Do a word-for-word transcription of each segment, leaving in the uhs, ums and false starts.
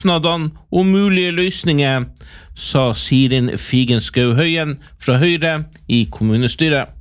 kostnadene og mulige løsninger, sa Sirin Figenschou Høyen fra Høyre i kommunestyret.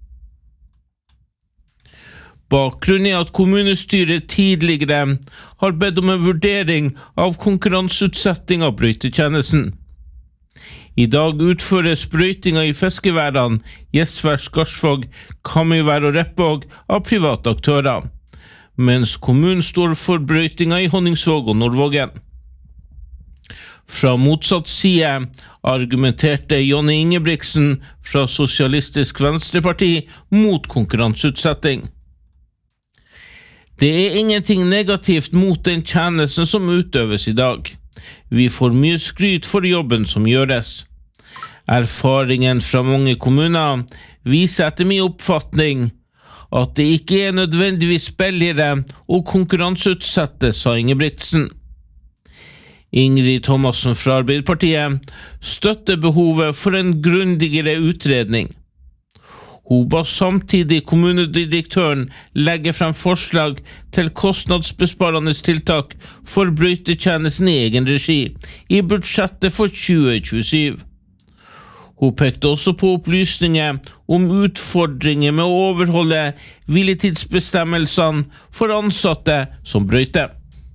Bakgrunnen er at kommunestyret tidligere har bedt om en vurdering av konkurranseutsetting av brøytetjenesten. I dag utføres brøytinga i fiskeværene Gjesvær, Skarsvåg, Kamøyvær og Repvåg av private aktører, mens kommunen står for brøytinga i Honningsvåg og Nordvågen. Fra motsatt side argumenterte Jonny Ingebrigtsen fra Sosialistisk Venstreparti mot konkurranseutsetting. Det er ingenting negativt mot den tjenesten som utøves i dag. Vi får mye skryt for jobben som gjøres. Erfaringen fra mange kommuner viser etter min oppfatning at det ikke er nødvendigvis billigere å konkurranseutsette, sa Ingebrigtsen. Ingrid Thomassen fra Arbeiderpartiet støtter behovet for en grundigere utredning. Hun ba samtidig kommunedirektøren legge frem forslag til kostnadsbesparende tiltak for brøytetjenesten i egen regi i budsjettet for tjue tjuesju. Hun pekte også på opplysninger om utfordringer med å overholde hviletidsbestemmelsene for ansatte som brøyter.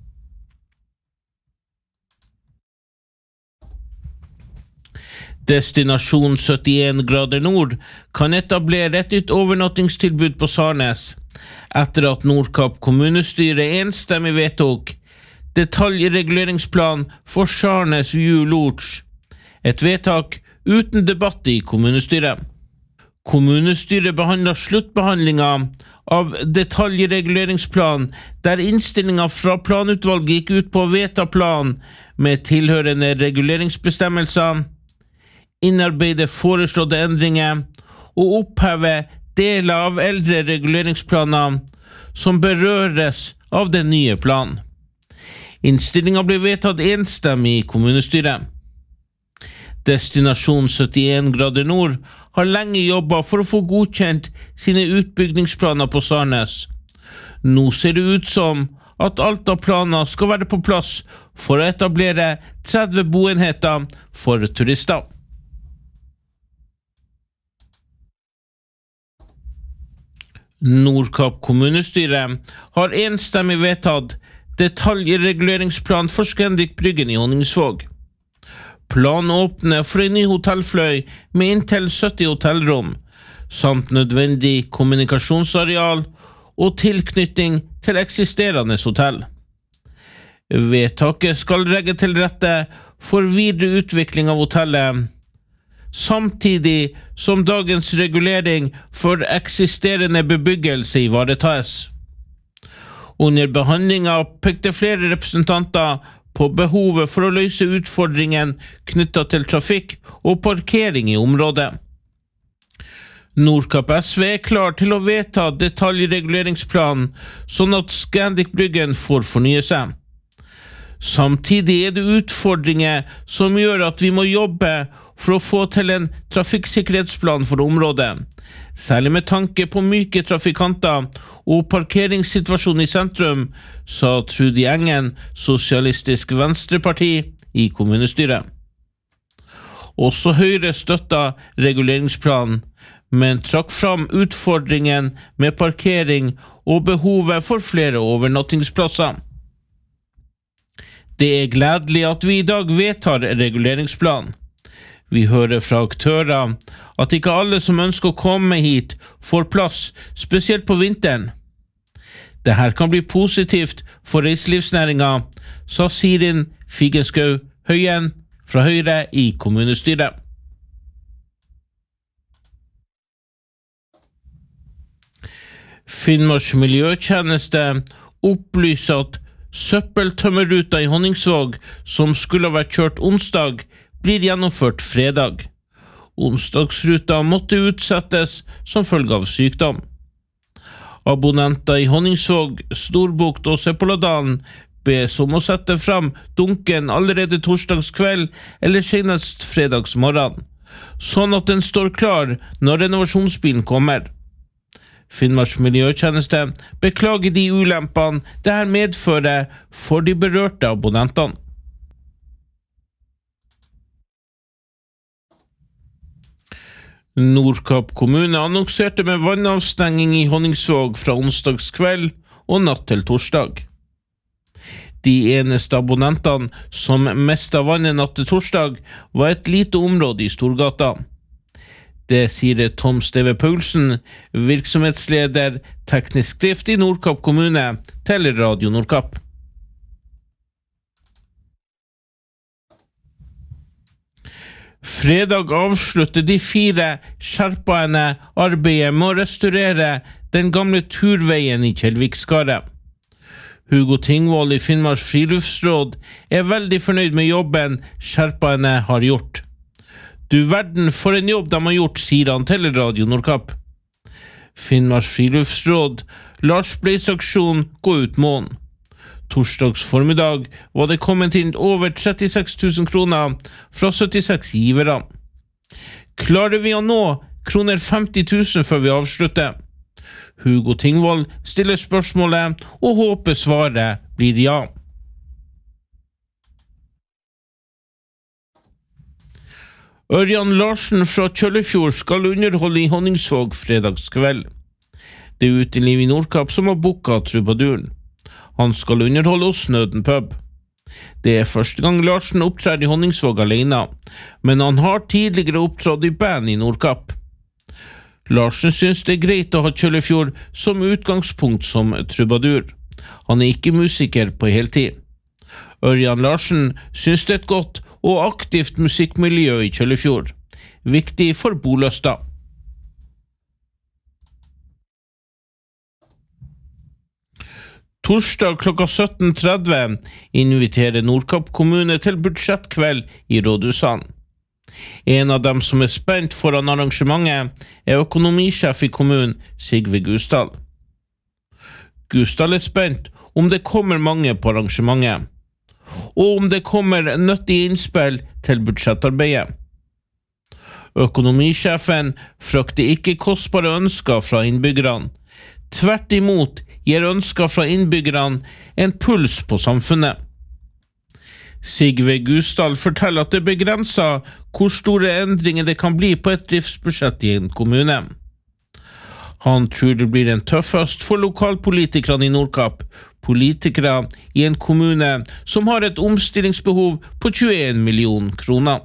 Destinasjon syttien grader nord kan etablere et nytt overnattingstilbud på Sarnes, etter at Nordkapp kommunestyre enstemmig vedtok detaljreguleringsplan for Sarnes View Lodge, et vedtak uten debatt i kommunestyret. Kommunestyret behandlet sluttbehandlingen av detaljreguleringsplan, der innstillingen fra planutvalget gikk ut på å vedta plan med tilhørende reguleringsbestemmelser, innarbeide foreslåtte endringer og oppheve deler av eldre reguleringsplaner som berøres av den nye planen. Innstillingen ble vedtatt enstemmig i kommunestyret. Destinasjon syttien grader nord har lenge jobbet for å få godkjent sine utbyggingsplaner på Sarnes. Nå ser det ut som at alt av planer skal være på plass for å etablere tretti boenheter for turister. Nordkapp kommunestyre har enstemmig vedtatt detaljreguleringsplan for Scandic Bryggen i Honningsvåg. Planen åpner for en ny hotellfløy med inntil sytti hotellrom, samt nødvendig kommunikasjonsareal og tilknytning til eksisterende hotell. Vedtaket skal legge til rette for videre utvikling av hotellet, samtidig som dagens regulering for eksisterende bebyggelse ivaretas. Under behandlingen pekte flere representanter på behovet for å løse utfordringen knyttet til trafikk og parkering i området. Nordkapp S V er klar til å vedta detaljreguleringsplanen, sånn at Scandic Bryggen får fornye seg. Samtidig er det utfordringer som gjør at vi må jobbe for å få til en trafikksikkerhetsplan for området, særlig med tanke på myke trafikanter og parkeringssituasjonen i sentrum, sa Trudy Engen, Sosialistisk Venstreparti i kommunestyret. Også Høyre støtta reguleringsplanen, men trakk fram utfordringen med parkering og behovet for flere overnattingsplasser. Det er gledelig at vi i dag vedtar reguleringsplanen. Vi hører fra aktører at ikke alle som ønsker å komme hit får plass, spesielt på vinteren. Dette kan bli positivt for reiselivsnæringen, sa Sirin Figenschou Høyen fra Høyre i kommunestyret. Finnmarks miljøtjeneste opplyser at søppeltømmerruta i Honningsvåg, som skulle ha vært kjørt onsdag, blir gjennomført fredag. Onsdagsruta måtte utsettes som følge av sykdom. Abonnenter i Honningsvåg, Storbukt og Seppoladalen bes om å sette frem dunken allerede torsdagskveld eller senest fredagsmorgen, sånn at den står klar når renovasjonsbilen kommer. Finnmarks miljøtjeneste beklager de ulempene det her medfører for de berørte abonnentene. Nordkapp kommune annonserte med vannavstenging i Honningsvåg fra onsdagskveld og natt til torsdag. De eneste abonnentene som mistet vannet natt til torsdag var et lite område i Storgata. Det sier Tom Steve Paulsen, virksomhetsleder teknisk drift i Nordkapp kommune, til Radio Nordkapp. Fredag avslutter de fire skjerpaene arbeidet med å restaurere den gamle turveien i Kjellvikskaret. Hugo Tingvold i Finnmarks friluftsråd er veldig fornøyd med jobben skjerpaene har gjort. Du verden for en jobb de har gjort, sier han til Radio Nordkapp. Finnmarks friluftsråd Lars Bleis-aksjon gå ut månen. Torsdags formiddag var det kommet inn over trettiseks tusen kroner fra syttiseks givere. Klarer vi å nå kroner femti tusen før vi avslutter? Hugo Tingvold stiller spørsmålet og håper svaret blir ja. Ørjan Larsen fra Kjøllefjord skal underholde i Honningsvåg fredagskveld. Det er Uteliv i Nordkapp som har booket trubaduren. Han skal underholde hos Snøden pub. Det er første gang Larsen opptrer i Honningsvåg alene, men han har tidligere opptrådt i band i Nordkapp. Larsen synes det er greit å ha Kjøllefjord som utgangspunkt som trubadur. Han er ikke musiker på heltid. Ørjan Larsen synes det er et godt og aktivt musikkmiljø i Kjøllefjord. Viktig for Boløsta. Torsdag klokka sytten tretti inviterer Nordkapp kommune til budsjettkveld i Rådhusan. En av dem som er spent foran arrangementet er økonomisjef i kommunen, Sigve Gusdal. Gusdal er spent om det kommer mange på arrangementet, og om det kommer nyttige innspill til budsjettarbeidet. Økonomisjefen frykter ikke kostbare ønsker fra innbyggerne. Tvert imot gir ønsker fra innbyggerne en puls på samfunnet. Sigve Gusdal forteller at det begrenser hvor store endringer det kan bli på et driftsbudsjett i en kommune. Han tror det blir en tøff høst for lokalpolitikerne i Nordkapp, politikere i en kommune som har et omstillingsbehov på tjueen millioner kroner.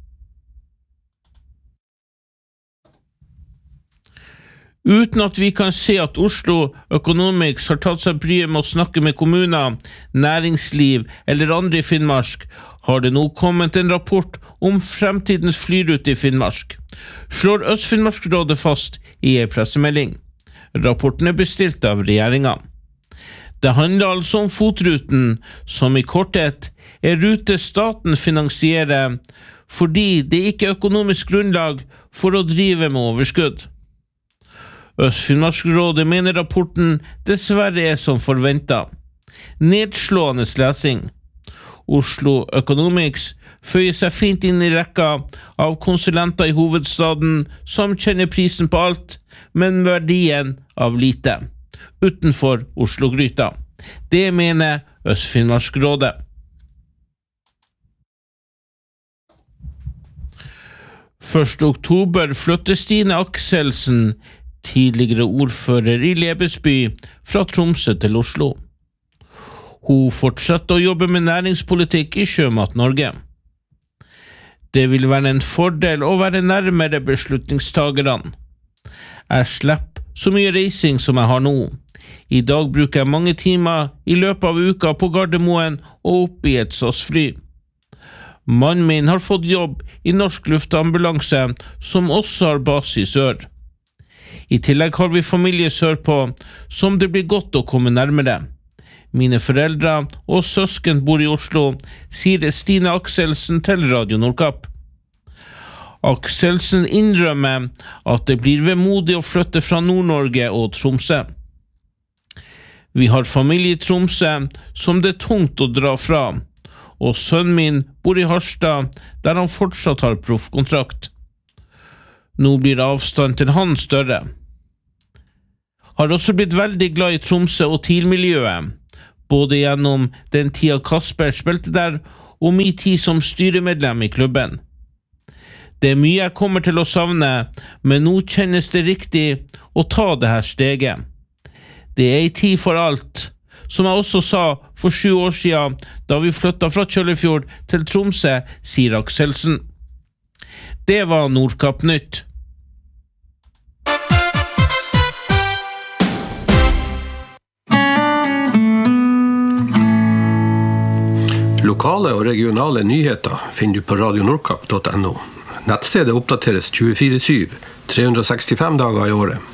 Uten at vi kan se at Oslo Economics har tatt seg bryet med å snakke med kommuner, næringsliv eller andre i Finnmark, har det nå kommet en rapport om fremtidens flyrute i Finnmark, slår Øst-Finnmarksrådet fast i en pressemelding. Rapporten er bestilt av regjeringen. Det handler altså om FOT-ruten, som i korthet er rute staten finansierer fordi det ikke er økonomisk grunnlag for å drive med overskudd. Øst-Finnmarksrådet mener rapporten dessverre er som forventet. Nedslående lesing. Oslo Economics føyer seg fint inn i rekka av konsulenter i hovedstaden som kjenner prisen på alt, men verdien av lite. Utenfor Oslo-gryta. Det mener Øst-Finnmarksrådet. første oktober flytter Stine Akselsen, tidligere ordfører i Lebesby, fra Tromsø til Oslo. Hun fortsetter å jobbe med næringspolitikk i Sjømat Norge. Det vil være en fordel å være nærmere beslutningstagerne. Jeg slipper så mye reising som jeg har nå. I dag bruker jeg mange timer i løpet av uka på Gardermoen og opp i et S A S-fly. Mannen min har fått jobb i Norsk Luftambulanse, som også har base i sør. I tillegg har vi familie sørpå, som det blir godt å komme nærmere. Mine foreldre og søsken bor i Oslo, sier Stine Akselsen til Radio Nordkapp. Akselsen innrømmer at det blir vemodig å flytte fra Nord-Norge og Tromsø. Vi har familie i Tromsø som det er tungt å dra fra, og sønnen min bor i Harstad, der han fortsatt har proffkontrakt. Nå blir avstand til han større. Har også blitt veldig glad i Tromsø og TIL-miljøet, både gjennom den tida Kasper spilte der, og min tid som styremedlem i klubben. Det er mye jeg kommer til å savne, men nå kjennes det riktig å ta det her steget. Det er en tid for alt, som jeg også sa for sju år siden, da vi flyttet fra Kjøllefjord til Tromsø, sier Akselsen. Det var Nordkapp Nytt. Lokale og regionale nyheter finner du på radio nordkapp punktum no. Nettstedet oppdateres tjuefire syv, tre hundre og sekstifem dager i året.